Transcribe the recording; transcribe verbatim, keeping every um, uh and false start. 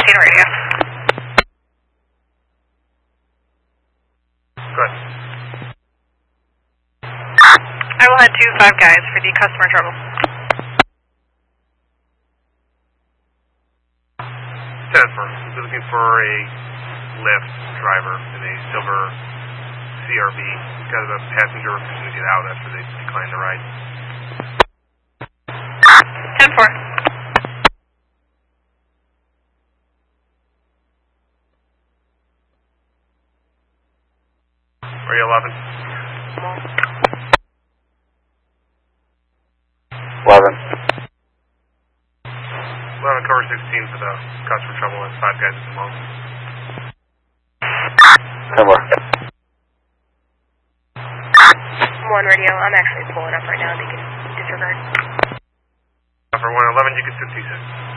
sixteen radio. Good. I will head to five guys for the customer trouble. Jennifer, we're looking for a Lyft driver in a silver C R V. Got a passenger refusing to get out after they declined the ride. ten four. Are you eleven? eleven. eleven, cover sixteen for the customer trouble. That's five guys at the moment. ten more. one radio, I'm actually pulling up right now. They can disregard. For one eleven, you can fifty-six.